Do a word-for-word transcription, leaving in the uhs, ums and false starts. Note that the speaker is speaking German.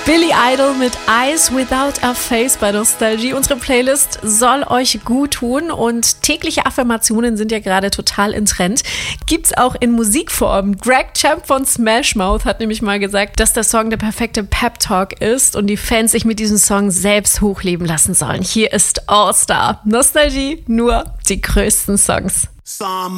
Billy Idol mit Eyes Without a Face bei Nostalgie. Unsere Playlist soll euch gut tun und tägliche Affirmationen sind ja gerade total in Trend. Gibt's auch in Musikform. Greg Champ von Smash Mouth hat nämlich mal gesagt, dass der Song der perfekte Pep-Talk ist und die Fans sich mit diesem Song selbst hochleben lassen sollen. Hier ist All Star. Nostalgie, nur die größten Songs.